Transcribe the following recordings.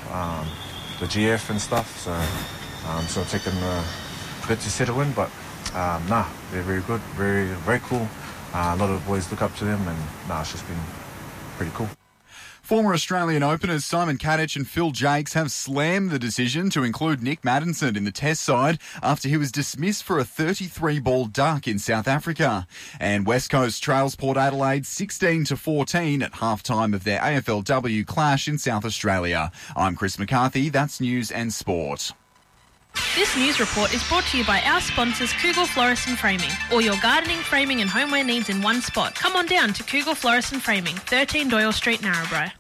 the GF and stuff, so sort of taking a bit to settle in, but they're very good, very, very cool. A lot of the boys look up to them, and it's just been pretty cool. Former Australian openers Simon Katich and Phil Jakes have slammed the decision to include Nick Maddinson in the Test side after he was dismissed for a 33-ball duck in South Africa. And West Coast trails Port Adelaide 16-14 at halftime of their AFLW clash in South Australia. I'm Chris McCarthy. That's News and Sport. This news report is brought to you by our sponsors Kugel Florist and Framing. All your gardening, framing and homeware needs in one spot. Come on down to Kugel Florist and Framing, 13 Doyle Street, Narrabri.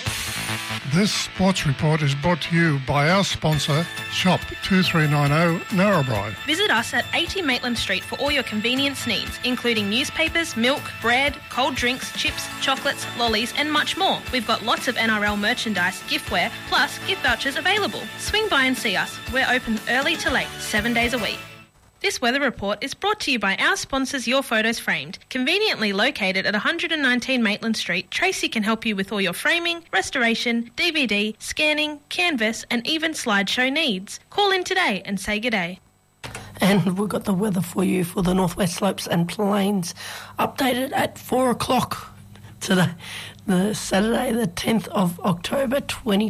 This sports report is brought to you by our sponsor, Shop 2390 Narrabri. Visit us at 80 Maitland Street for all your convenience needs, including newspapers, milk, bread, cold drinks, chips, chocolates, lollies and much more. We've got lots of NRL merchandise, giftware, plus gift vouchers available. Swing by and see us. We're open early to late, 7 days a week. This weather report is brought to you by our sponsors Your Photos Framed. Conveniently located at 119 Maitland Street, Tracy can help you with all your framing, restoration, DVD, scanning, canvas and even slideshow needs. Call in today and say good day. And we've got the weather for you for the Northwest Slopes and Plains updated at 4 o'clock today, the Saturday the 10th of October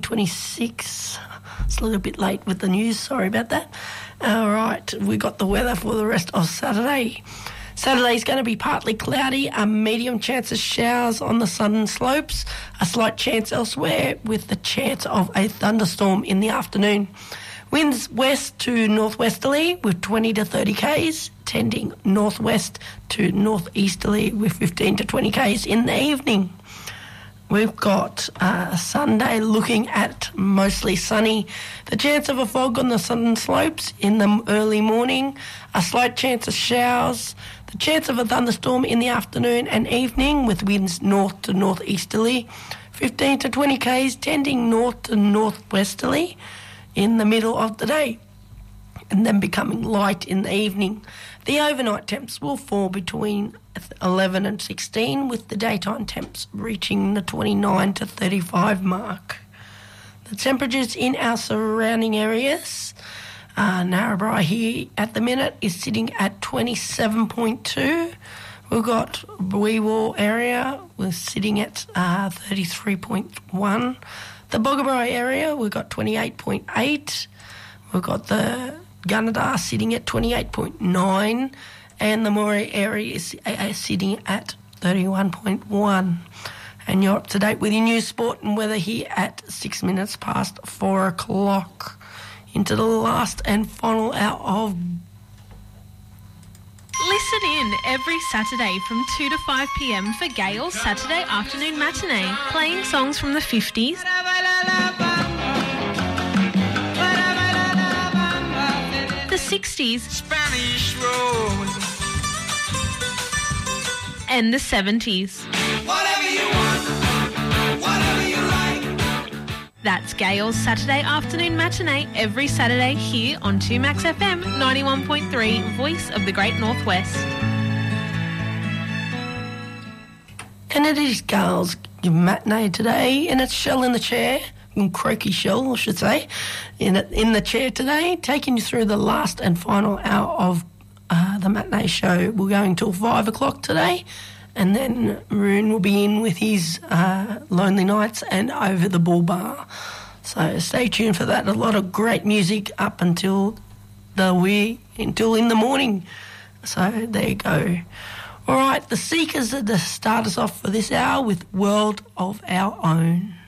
2026. It's a little bit late with the news, sorry about that. All right, we got the weather for the rest of Saturday. Saturday's going to be partly cloudy, a medium chance of showers on the southern slopes, a slight chance elsewhere with the chance of a thunderstorm in the afternoon. Winds west to northwesterly with 20 to 30 k's, tending northwest to northeasterly with 15 to 20 k's in the evening. We've got Sunday looking at mostly sunny. The chance of a fog on the southern slopes in the early morning. A slight chance of showers. The chance of a thunderstorm in the afternoon and evening with winds north to northeasterly. 15 to 20 k's tending north to northwesterly in the middle of the day. And then becoming light in the evening. The overnight temps will fall between 11 and 16 with the daytime temps reaching the 29 to 35 mark. The temperatures in our surrounding areas, Narrabri here at the minute is sitting at 27.2. We've got Wee Waa area, we're sitting at 33.1. The Boggabri area, we've got 28.8. We've got the Gunnedah sitting at 28.9 and the Moree area is sitting at 31.1. And you're up to date with your news, sport and weather here at 6 minutes past 4 o'clock. Into the last and final hour of... Listen in every Saturday from 2 to 5 p.m. for Gail's Saturday Afternoon Matinee, playing songs from the 50s, the 60s, Spanish Rose, and the 70s. whatever you want, whatever you like. That's Gail's Saturday Afternoon Matinee every Saturday here on 2Max FM 91.3, voice of the Great Northwest. And it is Gail's matinee today, and it's Shell in the chair, Croaky Shell, I should say, in the chair today, taking you through the last and final hour of the matinee show. We're going till 5 o'clock today, and then Roon will be in with his Lonely Nights and Over the Bull Bar. So stay tuned for that. A lot of great music up until in the morning. So there you go. All right, the Seekers are to start us off for this hour with World of Our Own.